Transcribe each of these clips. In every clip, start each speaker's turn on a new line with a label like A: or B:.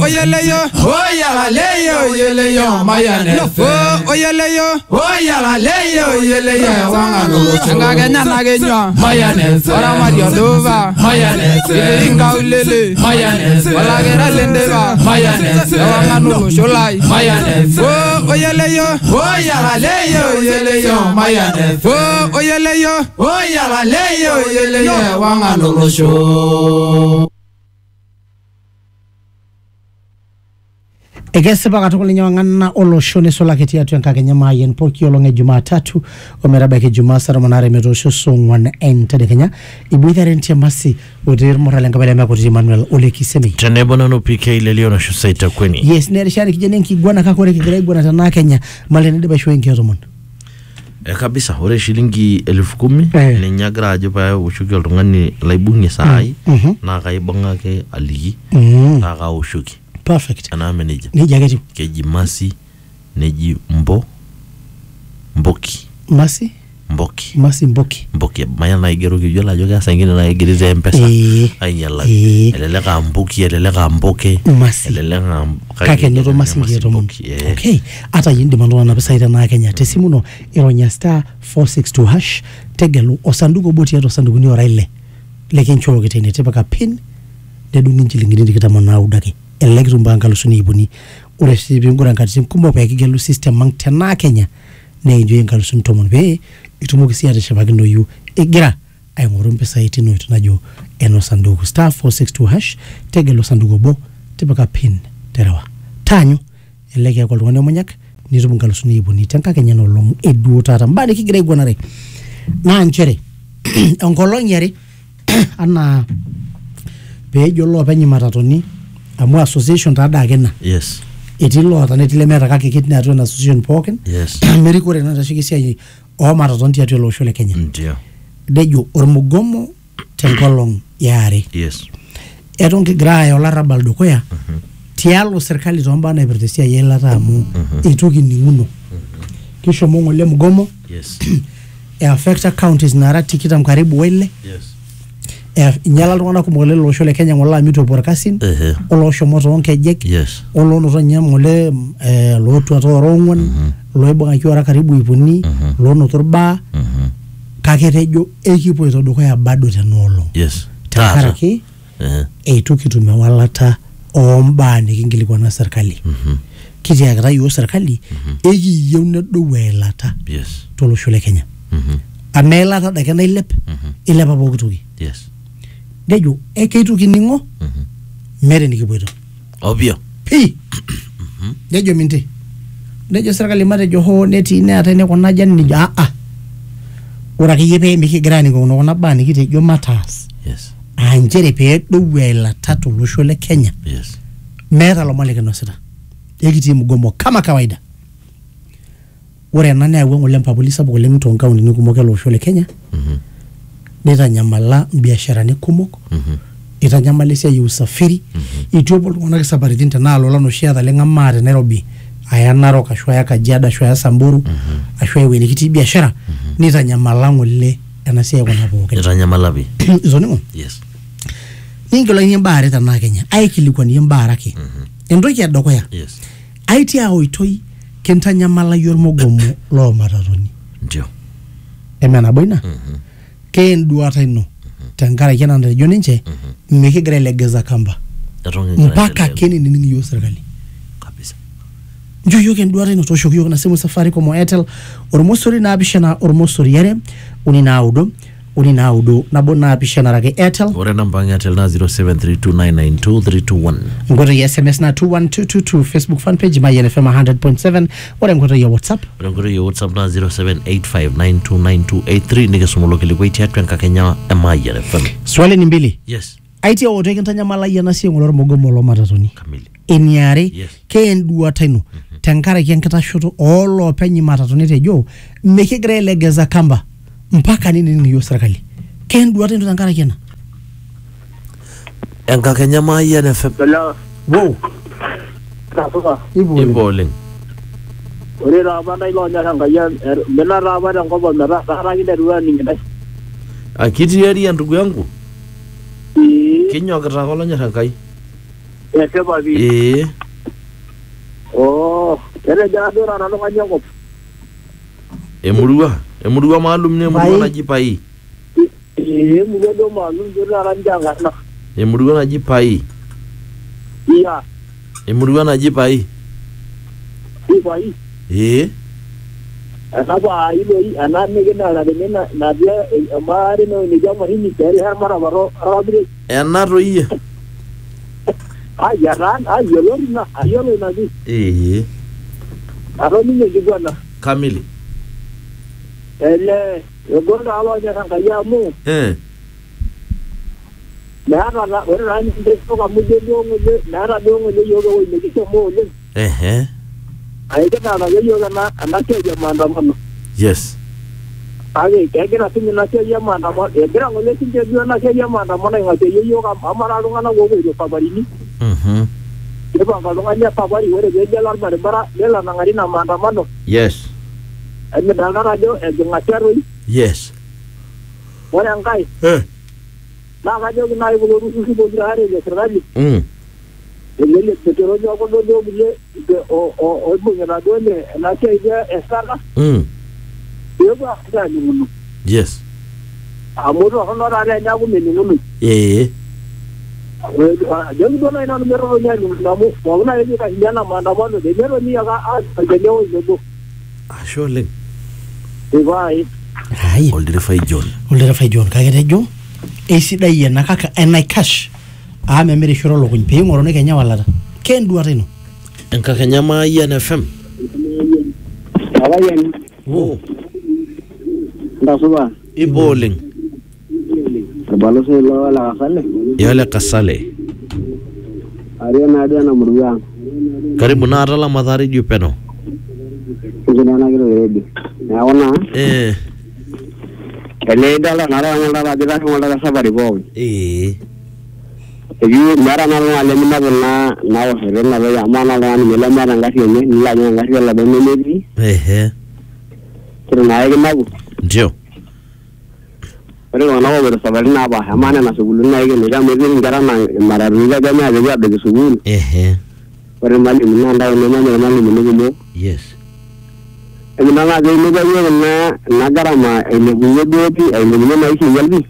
A: oyeleyo oyeleyo Mayan FM oyeleyo oyeleyo wangalo ngakenya nakenyo Mayan FM ora madio dova Mayan FM inga ulele Mayan FM wala gera lendeba Mayan FM wangalo sholai Mayan FM oyeleyo oyeleyo Mayan FM oyeleyo oyeleyo wangalo sho
B: Egese baka tukuli nyawangana olosho nesola ketia tu yankakenya Mayan Poki olonge Jumatatu omerabake Jumasara manare metosho songwan entede Kenya ibuitha rentia masi udir morale ngabele mekoti Emmanuel Olekisemi
C: Tenebona no PK lelio na shusaita kweni
B: yes nerishari kijene nkigwana kakore kigirei gwana tana Kenya malenede basho ingi otomon
C: kabisa ore shilingi 10,000 ni nyagra ajopa ushuki oltungani laibungi saai na kaibonga ke aligi na ka ushuki
B: perfect
C: ana manager
B: ni jageti
C: keji masi neji mboki mboki maya na igero kijola joga sangine na igirize mpesa ayala eleleka mboki eleleka mboke eleleka
B: kake nero masi ngero okay ata yindi mandona na pesa ita na Kenya tesimuno ironya star 462 hash tegelu osanduko boti ya osanduko ni oraile lekencho kitene tepaka pin dedungi njilingini dikitamana udaki elekitumbanga lusuni ibuni uresibi ngura ngati kumbo pa kigelu system mang tena Kenya ne enjoy ngalusuni tomon be itumuki ate shabagi no yu egira ay ngoro mpesa itino itunajo eno sanduku star 462 hash tegelo sanduku bo tepaka pin terawa tanyo eleke kwa lungane monyak nitumunga lusuni ibuni tenka Kenya no lomu edu tata mbali kigira igwanare na nchere onkolonyere ana pejo lo penyi matatoni amu association tada agena
C: yes
B: itilo tanetile mera kake kitna atu na association poken
C: yes
B: merikore na tashikisia o matatonti atu lo shole Kenya
C: ndio
B: dejo ormugomo tenkolong yare
C: yes
B: etonki graya ola rabal dokoya tialo serikali tomba na ibertesia yela tamu ituki ninguno kisho mongo le mugomo
C: yes
B: affect counties na rati kitam karibu wele
C: yes
B: nyala lwana kumole lo shole Kenya ngola mito porkasin olo shomoto onkejek
C: yes
B: olo no nyamole lo tu atorongwan lo ibanga kiora karibu ipuni lo no turba kaketejo ekipo itoduko ya bado tenolo
C: yes
B: takaraki eituki tumewalata ombani kingilikwa na serikali kiti yakata yo serikali eki yeune duwelata
C: yes
B: tolo shole Kenya amelata dakena ilepa pokituki
C: yes
B: dejo ekeitu kiningo mere nikipoito
C: obvio
B: dejo minte dejo serikali mate jo ho neti ne atene kona jani ni ora kiyepe mikigrani ngono kona bani kitejo matters
C: yes
B: anjere pe duwela tatu lushole Kenya
C: yes
B: mera lo maleke no sita ekiti mugomo kama kawaida ore nane awe ngolempa polisi abule mtu ngaundi ni kumoke lushole Kenya netanyamala biashara ni kumok itanyamalisia ya usafiri itiopo lungana safari tinta nalo lano shiatha lenga mare Nairobi aya Narok ashwa ya Kajiado ashwa ya Samburu ashwa ya wenikiti biashara netanyamala ngole anasia kwa napo
C: netanyamala bi
B: zoningo
C: yes
B: ningola ni mbare tana Kenya aikilikuwa ni mbara ke endoki adokoya
C: yes
B: aiti hao itoi kentanyamala yormogomo lo mataroni
C: ndio
B: emena boina ken duata ino tangara kena ndio ninche mmekigira legeza kamba mpaka keni nini yo serikali
C: kabisa
B: njo yo ken duata ino tosho yo na simu safari como Airtel ormosori na abishana ormosori yare unina audo na bona abishana rage Airtel
C: ore namba ya Airtel na 0732992321
B: ngoto ya SMS na 21222 Facebook fan page Mayan FM 100.7 ore ngoto ya WhatsApp
C: na 0785929283 nikesumulo kilikuitia twenka Kenya Mayan FM
B: swali ni mbili
C: yes
B: aiti oto kentanya malaya na siyo ngolor mogomo lo matatoni
C: kamili
B: eniare
C: yes
B: ken duata ino tenkara kiankita shoto olo penyi matatoni tejo mekigira elegeza kamba mpaka nini yo serikali ken duata ino tenkara kiana
C: enka Kenya Mayan FM
B: wow
C: iboling
D: ore rabana ilo nyanga yan mena rabana ngobo mera saragi derua ningida
C: akiti yari ndugu yangu kinyo akata kola nyarangai
D: Tepa pi. Oh, kere jadora na longa nyoko.
C: Emurua maalum ne emurua naji Pai.
D: Emurua do maalum jora ranjanga na.
C: Emurua naji Pai.
D: Iya.
C: Emurua naji Pai.
D: Pai.
C: Anaba
D: ilo anane gena la demena na dia amare no ni jama hini kere har mara baro rabire.
C: Enato iye.
D: Ayaran ayolo na di. Aroni ne gwana.
C: Kamili.
D: Ele yogonda alo nya kan ya mu. Nara la ora ni ndeso ka mudedo ngule nara do ngule yogo ni kicho mo le. Aika na yogo na anake ya maandamano.
C: Yes.
D: Age kegera tingi na ya maandamano. Egera ngule tingi dio na ya maandamano ngate yogo ka amara lunga na gogo yo pabarini. Eba kalunga nya pabari wore gejala bara lela na ngari na maandamano.
C: Yes.
D: Eme dangara jo ngachero.
C: Yes.
D: Wala ngai. Na kajo na ibulo rusu bo grare de sergali. Ele petero jo ko do bile o bunga na do ne na ke ya esara. Yego aka ni munu.
C: Yes.
D: Amuro hono ra nya bu ni munu. Jangan dona ina numero nya ni namu. Wala yeye ka jana maandamano de mero ni aga a jenyo yego.
C: Ashole.
D: Bye.
B: Hai.
C: Oldere Fai John.
B: Kagere jo. Esidai yana kaka enai cash. Memere shoro lokuny pe ngoro ne Kenya walata. Ken duare no.
C: Enka Kenya ma INFM.
D: Awayen. Ndasuba.
C: Iboling.
D: Balo se lo la kasale.
C: Yale kasale.
D: Ariana na murua.
C: Karibu na Arala Madhari Jupeno.
D: Kijana kilo ready. Naona. Ele dala nara ngala dira ngala sabari bo. Yu mara na ngale mina bonna na o hele na ya mana na ni mela mara ngasi ni la ngasi la benne ni. Kiro na yake magu.
C: Ndio.
D: Wale wana wa sabari na ba amana na sugulu na yake ni kama hivi ngara na mara ruga gani aje abe sugulu. Wale mali mina nda ni mali mina.
C: Yes.
D: Emana ga ni ga yona nagarama ene buye dopi ene buye na isi yalbi.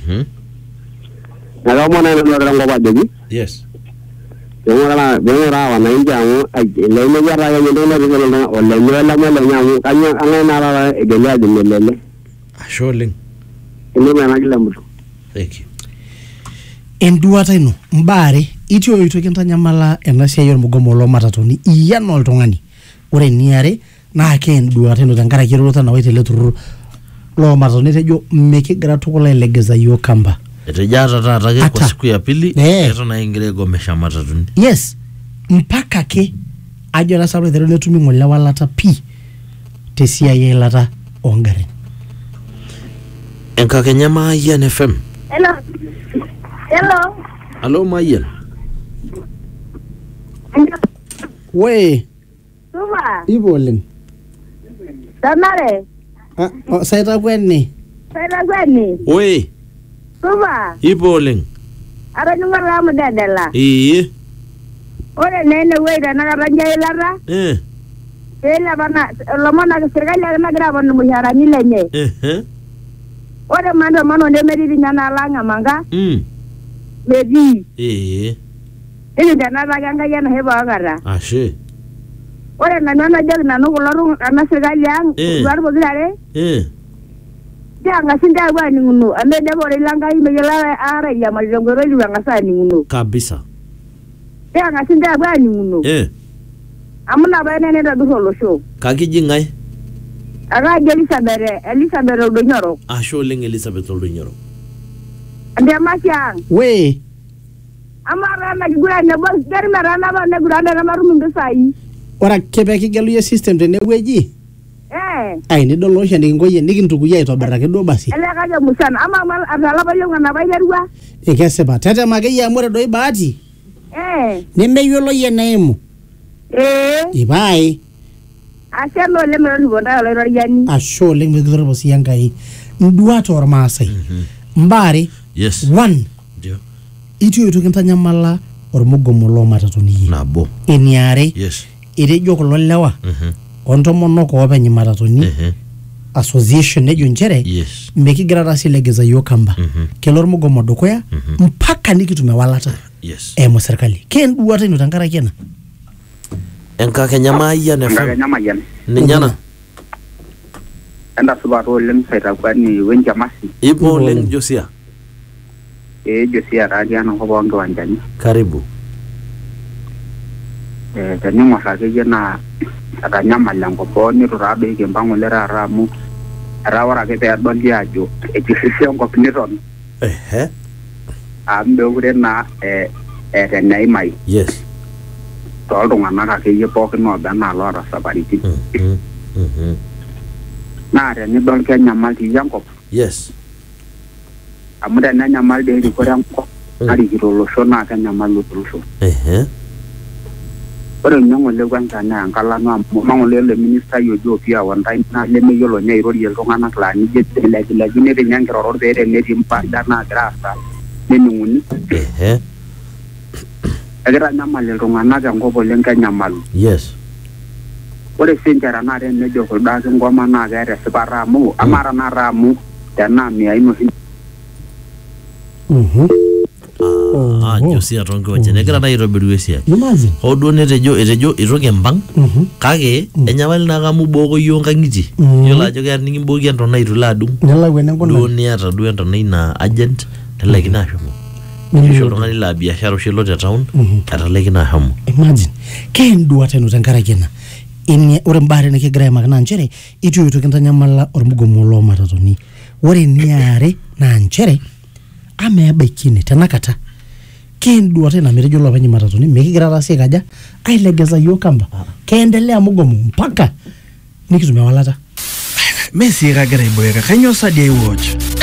D: Naga mona na rango ba debi.
C: Yes.
D: Bengora wana injamu le me yara ya ndo na rizalo na ole me la me la nyamu kanya anga na la egela de melele.
C: Ashole.
D: Ene na kila mtu.
C: Thank you.
B: Enduata ino mbare itio itoke ntanyamala enasia yor mugomo lo matatoni iyano oltungani. Ore niare na ken duata ino tangara kirota na waite leturu lo matatoni tejo mekigira tukula elegeza yo kamba.
C: Etejata tata ke kwa siku ya pili eto na ingire gomesha matatoni.
B: Yes. Mpaka ke ajo na sabre thero letumi ngola walata pi tesia yelata ongare.
C: Enka Kenya ma INFM. Hello Mayen.
B: We.
E: Suba.
B: Iboling.
E: Tamare.
B: Saita kwenni.
C: We.
E: Suba.
C: Iboling.
E: Ara nyunga ramu dadela. Ore nene we da na ranja ilara. Ela bana lomona ke serikali na graba no muhara ni lenye. Ore mano ne meri nyana langa manga. Meji. Ini dana raganga yana heba agara.
C: Ashe.
E: Ore na nana jag na no lolu na serikali yang luar bogirare. Ya ngasinda bwa ni ngunu ame de bore langa imegela ara ya malongoro li ngasa ni ngunu.
C: Kabisa.
E: Ya ngasinda bwa ni ngunu. Amuna ba nene da duholo show.
C: Kakiji ngai.
E: Aga Elizabeth Odonyoro.
C: Asholing Elizabeth Odonyoro.
E: Ande makyang.
B: We.
E: Amara na gura ne bos der mara na ba ne gura na maru mundu sai.
B: Ora kebeki gelu ye system tene weji. Ai ni dolo shandi ngoye nikintuku ya itobarake do basi.
E: Ele kaja musana ama mal atala ba yonga na ba yerwa.
B: Ikeseba tete make ya more do ibati. Nimeyolo ye name. Ibai.
E: Aselo le mero bonda le royani.
B: Asho le ngidoro bosi yangai. Nduato ormasai. Mbari.
C: Yes.
B: One.
C: Ndio.
B: Itu yoto kentanyamala ormugomo lo matatoni
C: nabo
B: eniare
C: yes
B: etejo kulo lewa ontomonok oopeny matatoni association nejo njere
C: yes
B: mekigira tasilegeza yokamba kelo ormugomo dukuya mpaka nikitume walata
C: yes
B: mo serikali ken duata ino tankaraki ena
C: enkakenya mayian ninyana
D: enda subato oleng saitakwani wenjamasi
C: ipo oleng Josia
D: Josia radiana kwa bonge wanjani
C: karibu
D: tening'or akeyie naa etanyamal enkop nitu taadoi kimpangu lera ramu era ore ake peedoli ajo etirrisi enkop niton amu mekure naa teneimai
C: yes
D: tooltung'anak akeyie pookin ooba enaa loota saparitin naa tenidol kenyamal tiyie enkop
C: yes
D: amu tenenyamal dee erikore enkop narikito olosho naa kenyamal olosho ore ninye ng'ole kwanza naa enkalano amu mang'ole le ministai ojo pia wantai naa lemeyiolo nye airorie iltung'anak laa nijio telekilekini ninye enkirorot pee tenetii mbaa naagira aasa nening'uni ekitanyamal iltung'anak enkop oleng kenyamalu
C: yes
D: ore siinche tenakata tenejo kuldo ake ngoma naa keeta esipata amu ama tenakata amu tenaa miaino
C: Josia tonkiwanja negira na aitobiru esiai oduo netejo itoki empang kake enyamali naa kamu booko yiok nkang'itie yiolo ajo keeta nikimboki entona itu ilo adung duo niata duo entona ina agent nelaikino ashomo nisho oltung'ani laa biashara oshi elo te town etalaikino ashomo
B: imagine kenduata ino tenkaraki ena ore mbare nikigira aimaki naa nchere itu kintanyamala ormugomo lo matatoni ore niare naa nchere amebaikine tenakata kenduata ina metejo loopeny matatoni mekigira taasi kaja ailegeza yiok kamba keendelea mugomo mpaka nikitume walata
A: Messi kagira iboyeka kanyo sadi ai watch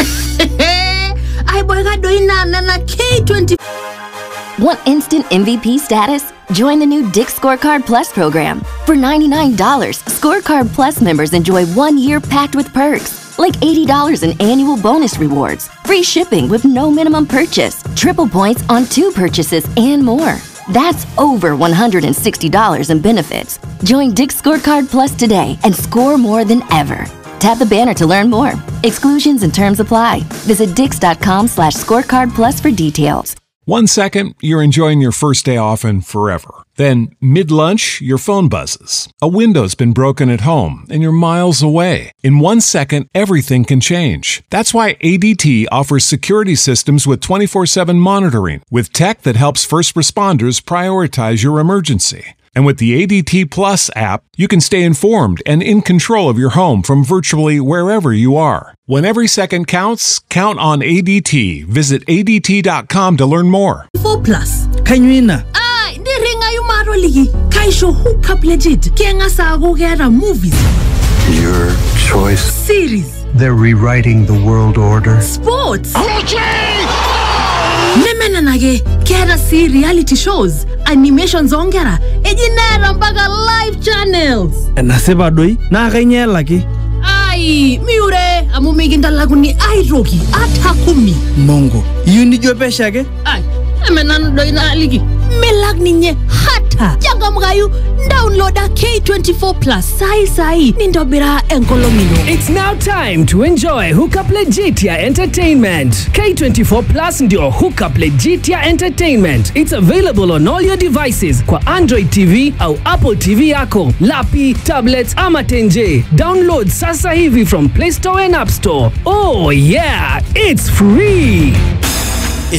F: aiboyeka doina na K20
G: Want instant MVP status? Join the new Dick's Scorecard Plus program. For $99, Scorecard Plus members enjoy 1 year packed with perks, like $80 in annual bonus rewards, free shipping with no minimum purchase, triple points on 2 purchases, and more. That's over $160 in benefits. Join Dick's Scorecard Plus today and score more than ever. Tap the banner to learn more. Exclusions and terms apply. Visit dix.com/scorecardplus for details.
H: 1 second, you're enjoying your first day off and forever. Then, mid-lunch, your phone buzzes. A window's been broken at home and you're miles away. In 1 second, everything can change. That's why ADT offers security systems with 24/7 monitoring, with tech that helps first responders prioritize your emergency. And with the ADT Plus app, you can stay informed and in control of your home from virtually wherever you are. When every second counts, count on ADT. Visit ADT.com to learn more.
F: 4+.
A: Kanyuina
F: Ndiringa yumaro ligi. Kaisho hookup legit. Kenga sago gera movies.
I: Your choice.
F: Series.
I: They're rewriting the world order.
F: Sports. Nemena nage. Kera see reality shows. Animations ongera. Ejinera mpaka live channels.
A: naseba doi na kainyelaki
F: Ai, miure amumigindalakuni airoki atakumi.
A: Mongo iyu nijo peshake
F: Ai, emenanu doi na ligi. Melag ninye hata. Changamkayu downloada K24+ sai nindobira enkolomino.
J: It's now time to enjoy Hookup Legitia Entertainment. K24+ ndio Hookup Legitia Entertainment. It's available on all your devices kwa Android TV au Apple TV yako, lapi, tablets ama tenje. Download sasa hivi from Play Store and App Store. Oh yeah, it's free.